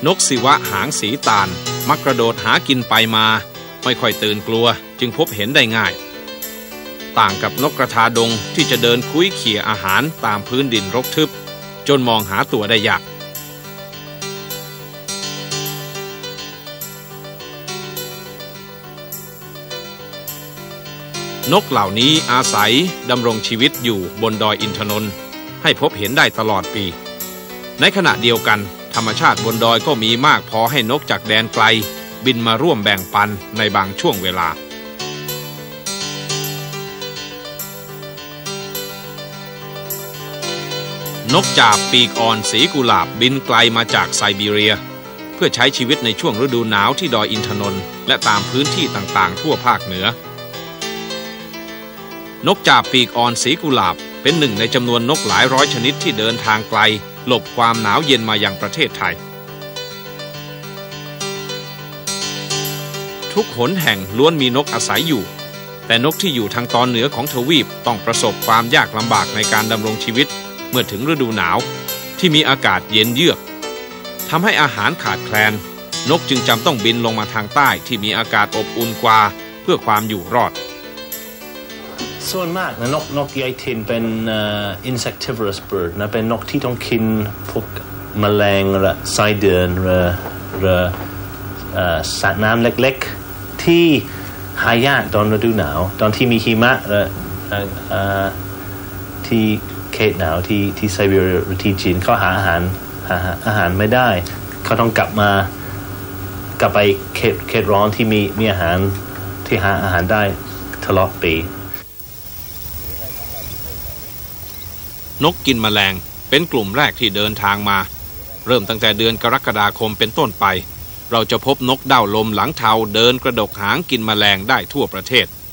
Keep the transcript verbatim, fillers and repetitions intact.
นกศิวะหางสีตาลมักกระโดดหากินไปมาไม่ค่อยตื่นกลัวจึงพบเห็นได้ง่ายต่างกับนกกระทาดงที่จะเดินคุ้ยเขี่ยอาหารตามพื้นดินรกทึบจนมองหาตัวได้ยากนกเหล่านี้อาศัยดำรงชีวิตอยู่บนดอยอินทนนท์ให้พบเห็นได้ตลอดปีในขณะเดียวกันธรรมชาติบนดอยก็มีมากพอให้นกจากแดนไกลบินมาร่วมแบ่งปันในบางช่วงเวลานกจาบปีกอ่อนสีกุหลาบบินไกลมาจากไซบีเรียเพื่อใช้ชีวิตในช่วงฤดูหนาวที่ดอยอินทนนท์และตามพื้นที่ต่างๆทั่วภาคเหนือนกจาบปีกอ่อนสีกุหลาบเป็นหนึ่งในจำนวนนกหลายร้อยชนิดที่เดินทางไกลหลบความหนาวเย็นมายังประเทศไทยทุกหนแห่งล้วนมีนกอาศัยอยู่แต่นกที่อยู่ทางตอนเหนือของทวีปต้องประสบความยากลำบากในการดำรงชีวิตเมื่อถึงฤดูหนาวที่มีอากาศเย็นเยือกทำให้อาหารขาดแคลนนกจึงจำต้องบินลงมาทางใต้ที่มีอากาศอบอุ่นกว่าเพื่อความอยู่รอดส่วนมากนะนกนกใยทินเป็น uh, insectivorous bird นะเป็นนกที่ต้องกินพวกแมลงหรือไส้เดือนหรือหรือสัตว์น้ำเล็กๆที่หายากตอนฤดูหนาวตอนที่มีหิมะหรือที่เขตหนาวที่ที่ไซบีเรียหรือที่จีนเขาหาอาหารหาอาหารไม่ได้เขาต้องกลับมากลับไปเขตเขตร้อนที่มีมีอาหารที่หาอาหารได้ตลอดปีนกกินแมลงเป็นกลุ่มแรกที่เดินทางมาเริ่มตั้งแต่เดือนกรกฎาคมเป็นต้นไปเราจะพบนกเด้าลมหลังเทาเดินกระดกหางกินแมลงได้ทั่วประเทศ